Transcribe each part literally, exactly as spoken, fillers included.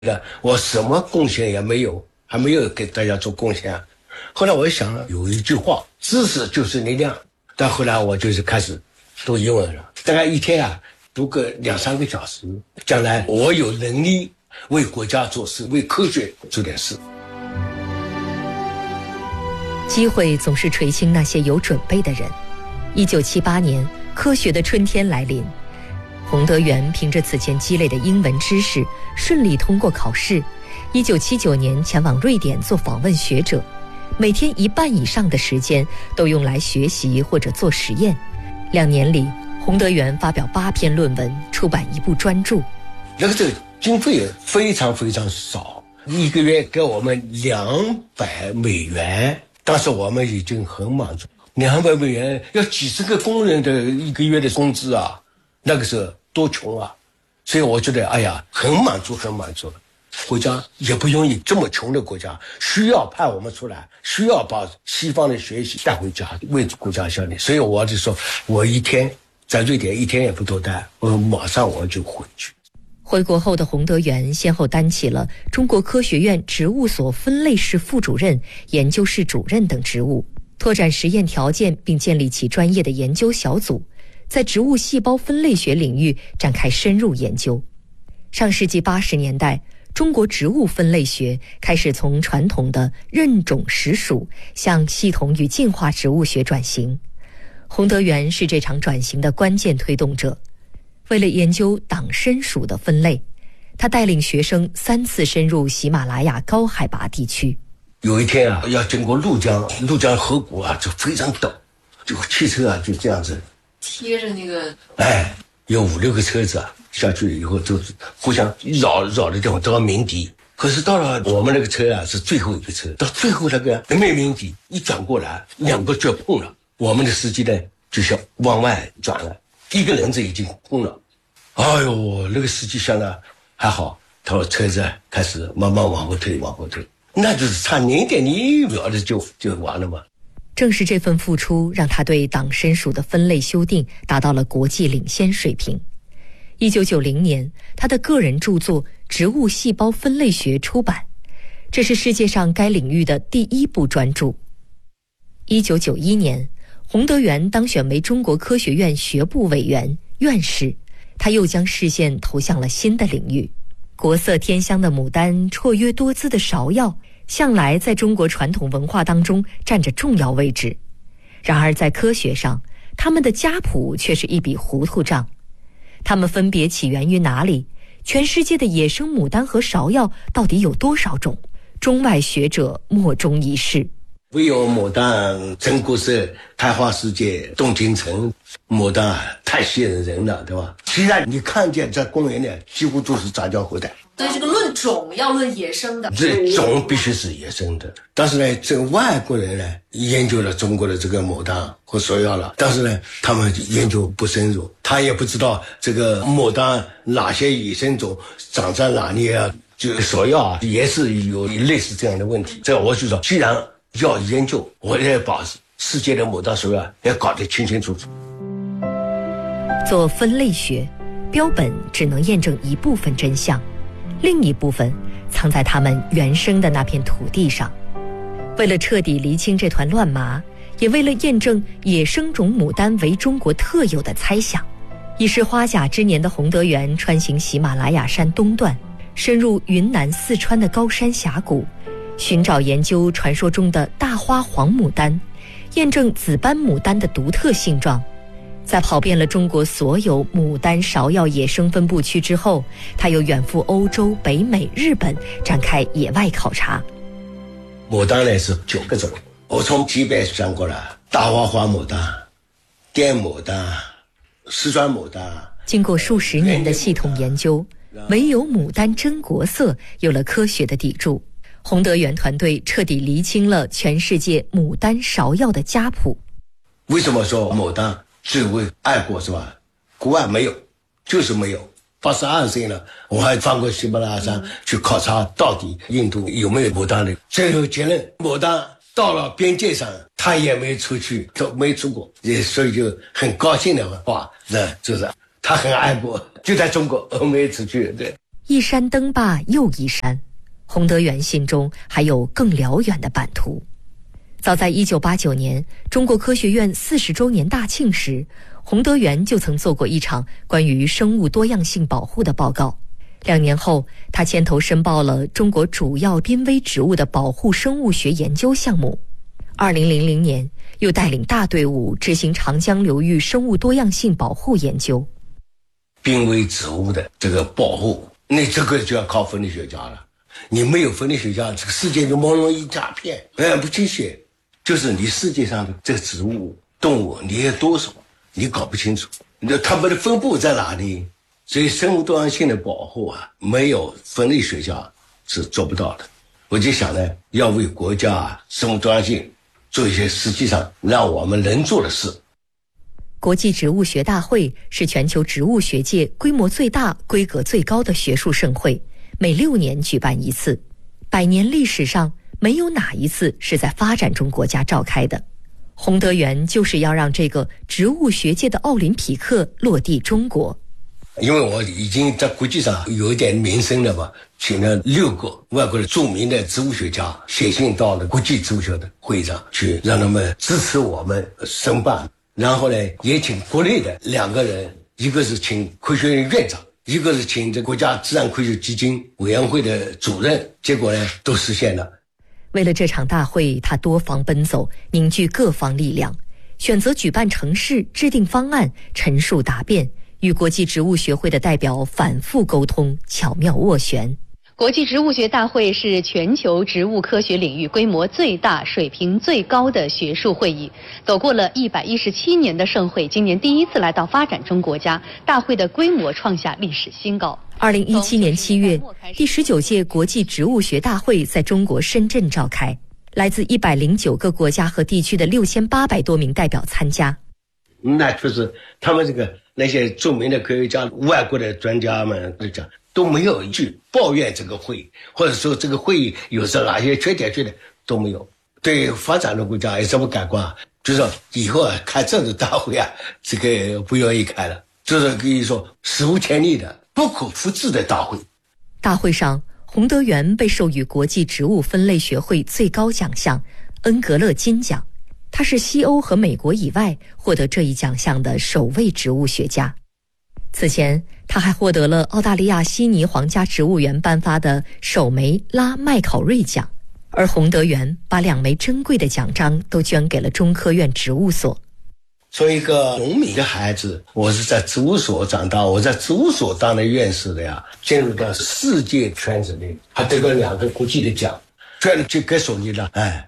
我什么贡献也没有，还没有给大家做贡献。后来我想了，有一句话，知识就是力量。但后来我就是开始读英文了，大概一天啊读个两三个小时，将来我有能力为国家做事，为科学做点事。 机会总是垂青那些有准备的人。一九七八年，科学的春天来临，洪德元凭着此前积累的英文知识，顺利通过考试。一九七九年前往瑞典做访问学者，每天一半以上的时间都用来学习或者做实验。两年里，洪德元发表八篇论文，出版一部专著。 那个这个经费非常非常少，一个月给我们两百美元，当时我们已经很满足。两百美元要几十个工人的一个月的工资啊，那个时候多穷啊！所以我觉得，哎呀，很满足，很满足了。国家也不容易，这么穷的国家需要派我们出来，需要把西方的学习带回家，为国家效力。所以我就说，我一天在瑞典一天也不多待，我马上我就回去。 回国后的洪德元先后担起了中国科学院植物所分类室副主任、研究室主任等职务，拓展实验条件，并建立起专业的研究小组，在植物细胞分类学领域展开深入研究。上世纪八十年代，中国植物分类学开始从传统的认种实属向系统与进化植物学转型。洪德元是这场转型的关键推动者。为了研究党参属的分类，他带领学生三次深入喜马拉雅高海拔地区。 有一天啊，要经过怒江，怒江河谷啊，就非常陡，这个汽车啊就这样子贴着那个， 哎，有五六个车子啊下去以后，就是互相绕绕的地方都要鸣笛。可是到了我们那个车啊是最后一个车，到最后那个没鸣笛，一转过来，两个就碰了。我们的司机呢就是往外转了，一个轮子已经碰了。哎呦，那个司机想了还好，他说车子开始慢慢往后退，往后退。那就是差零点零一秒的就就完了嘛。 正是这份付出，让他对党参属的分类修订达到了国际领先水平。一九九零年，他的个人著作《植物细胞分类学》出版，这是世界上该领域的第一部专著。一九九一年，洪德元当选为中国科学院学部委员、院士，他又将视线投向了新的领域。国色天香的牡丹，绰约多姿的芍药，向来在中国传统文化当中占着重要位置。然而在科学上，它们的家谱却是一笔糊涂账。它们分别起源于哪里？全世界的野生牡丹和芍药到底有多少种？中外学者莫衷一是。 唯有牡丹真国色，开花世界动京城。牡丹太吸引人了，对吧？其实你看见在公园里几乎都是杂交后代。 对，这个论种要论野生的， 这种必须是野生的。但是呢，这个外国人呢研究了中国的这个牡丹和芍药了，但是呢，他们研究不深入，他也不知道这个牡丹哪些野生种长在哪里啊。就芍药啊，也是有类似这样的问题。这我就说，既然要研究，我也把世界的牡丹芍药也搞得清清楚楚。 做分类学，标本只能验证一部分真相，另一部分藏在它们原生的那片土地上。为了彻底厘清这团乱麻，也为了验证野生种牡丹为中国特有的猜想，已是花甲之年的洪德元穿行喜马拉雅山东段，深入云南、四川的高山峡谷，寻找研究传说中的大花黄牡丹，验证紫斑牡丹的独特性状。在跑遍了中国所有牡丹、芍药野生分布区之后，他又远赴欧洲、北美、日本展开野外考察。 牡丹呢是九个种，我从级别讲过了：大花黄牡丹、滇牡丹、四川牡丹。 经过数十年的系统研究，唯有牡丹真国色有了科学的砥柱。洪德元团队彻底厘清了全世界牡丹、芍药的家谱。 为什么说牡丹最为爱国是吧？国外没有，就是没有。八十二岁了，我还翻过喜马拉雅山去考察到底印度有没有牡丹的。最后结论，牡丹到了边界上，他也没出去，都没出过，也所以就很高兴的话，那就是他很爱国，就在中国没出去。对。 一山登罢又一山，洪德元心中还有更辽远的版图。早在一九八九年中国科学院四十周年大庆时，洪德元就曾做过一场关于生物多样性保护的报告。两年后，他牵头申报了中国主要濒危植物的保护生物学研究项目。二零零零年，又带领大队伍执行长江流域生物多样性保护研究。 濒危植物的这个保护，那这个就要靠分类学家了。你没有分类学家，这个世界就朦胧一大片，哎，不清晰。就是你世界上的这个植物、动物，你有多少，你搞不清楚，那它们的分布在哪里？所以生物多样性的保护啊，没有分类学家是做不到的。我就想呢，要为国家啊生物多样性做一些实际上让我们能做的事。 国际植物学大会是全球植物学界规模最大、规格最高的学术盛会，每六年举办一次，百年历史上没有哪一次是在发展中国家召开的。洪德元就是要让这个植物学界的奥林匹克落地中国。 因为我已经在国际上有一点名声了嘛，请了六个外国的著名的植物学家写信到了国际植物学的会议上去，让他们支持我们申办。然后呢，也请国内的两个人，一个是请科学院院长，一个是请这国家自然科学基金委员会的主任，结果呢都实现了。 为了这场大会，他多方奔走，凝聚各方力量，选择举办城市，制定方案，陈述答辩，与国际植物学会的代表反复沟通，巧妙斡旋。 国际植物学大会是全球植物科学领域规模最大、水平最高的学术会议。走过了一百一十七年的盛会，今年第一次来到发展中国家，大会的规模创下历史新高。 二零一七年七月，第十九届国际植物学大会在中国深圳召开，来自一百零九个国家和地区的六千八百多名代表参加。 那就是他们这个那些著名的科学家、外国的专家们都讲，都没有一句抱怨这个会议，或者说这个会议有着哪些缺点缺点都没有。对发展中国家有什么感官啊？就是说以后啊开这种大会啊，这个不愿意开了，就是可以说史无前例的、不可复制的大会。 大会上，洪德元被授予国际植物分类学会最高奖项恩格勒金奖。他是西欧和美国以外获得这一奖项的首位植物学家。此前，他还获得了澳大利亚悉尼皇家植物园颁发的首枚拉麦考瑞奖，而洪德元把两枚珍贵的奖章都捐给了中科院植物所。 作为一个农民的孩子，我是在植物所长大，我在植物所当的院士的呀，进入到世界圈子里，还得了两个国际的奖，捐就给手里了，哎。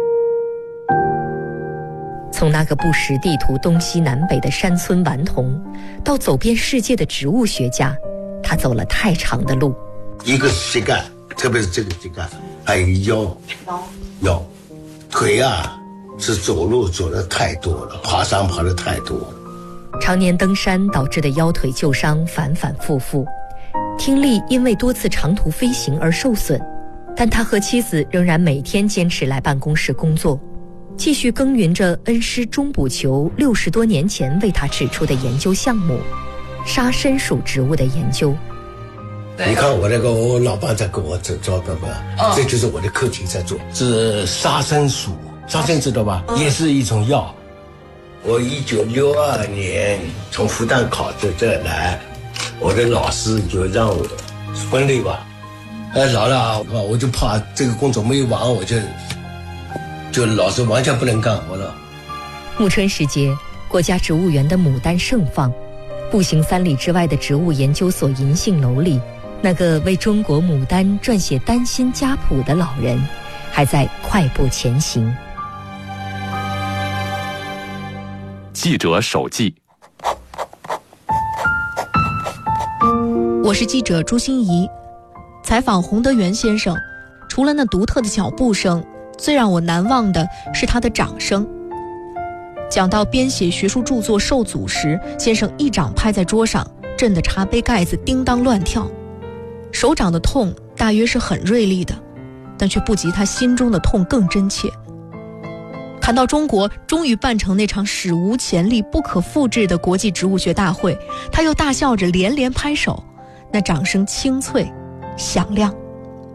从那个不识地图东西南北的山村顽童，到走遍世界的植物学家，他走了太长的路。 一个是膝盖，特别是这个膝盖，还有腰，腰，腿啊是走路走的太多了，爬山爬的太多了。 常年登山导致的腰腿旧伤反反复复，听力因为多次长途飞行而受损，但他和妻子仍然每天坚持来办公室工作，继续耕耘着恩师钟补球六十多年前为他指出的研究项目——沙参属植物的研究。 你看我那个，我老伴在跟我这照的吧，哦，这就是我的课题在做，是沙参属，沙参知道吧？嗯，也是一种药。我一九六二年从复旦考到这来，我的老师就让我分类吧。哎，老了我就怕这个工作没有完，我就。就老师完全不能干活了。 暮春时节，国家植物园的牡丹盛放，步行三里之外的植物研究所银杏楼里，那个为中国牡丹撰写丹心家谱的老人，还在快步前行。 记者手记。 我是记者朱欣怡，采访洪德元先生，除了那独特的脚步声，最让我难忘的是他的掌声。讲到编写学术著作受阻时，先生一掌拍在桌上，震得茶杯盖子叮当乱跳。手掌的痛大约是很锐利的，但却不及他心中的痛更真切。谈到中国终于办成那场史无前例、不可复制的国际植物学大会，他又大笑着连连拍手， 那掌声清脆响亮。